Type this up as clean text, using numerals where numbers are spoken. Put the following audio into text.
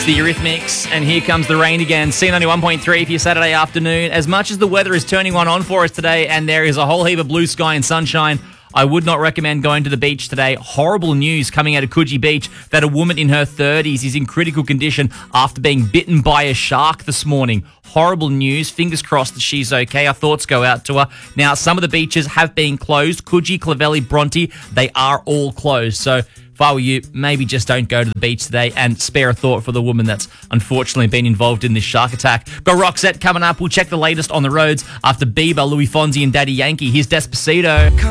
The Eurythmics, and here comes the rain again. C91.3 for your Saturday afternoon. As much as the weather is turning one on for us today, and there is a whole heap of blue sky and sunshine, I would not recommend going to the beach today. Horrible news coming out of Coogee Beach that a woman in her 30s is in critical condition after being bitten by a shark this morning. Horrible news. Fingers crossed that she's okay. Our thoughts go out to her. Now, some of the beaches have been closed. Coogee, Clovelly, Bronte, they are all closed. So if I were you, maybe just don't go to the beach today and spare a thought for the woman that's unfortunately been involved in this shark attack. Got Roxette coming up. We'll check the latest on the roads after Bieber, Louis Fonsi and Daddy Yankee. Here's Despacito.